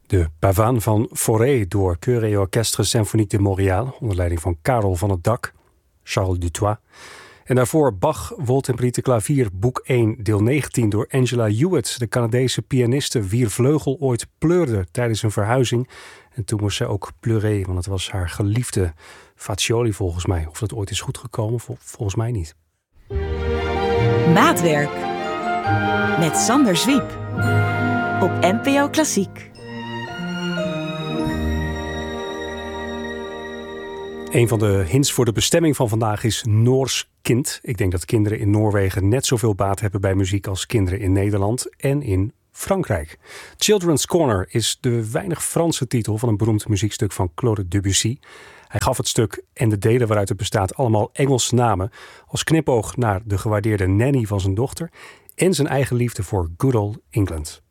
De Pavane van Fauré door Chœur et Orchestre Symphonique de Montréal onder leiding van Karel van het Dak, Charles Dutoit. En daarvoor Bach, Wohltemperierter Klavier, boek 1, deel 19 door Angela Hewitt, de Canadese pianiste wier vleugel ooit pleurde tijdens een verhuizing. En toen moest zij ook pleurer, want het was haar geliefde Fazioli volgens mij. Of dat ooit is goed gekomen, volgens mij niet. Maatwerk met Sander Zwiep op NPO Klassiek. Een van de hints voor de bestemming van vandaag is Noors kind. Ik denk dat kinderen in Noorwegen net zoveel baat hebben bij muziek als kinderen in Nederland en in Frankrijk. Children's Corner is de weinig Franse titel van een beroemd muziekstuk van Claude Debussy. Hij gaf het stuk en de delen waaruit het bestaat allemaal Engelse namen als knipoog naar de gewaardeerde nanny van zijn dochter en zijn eigen liefde voor good old England.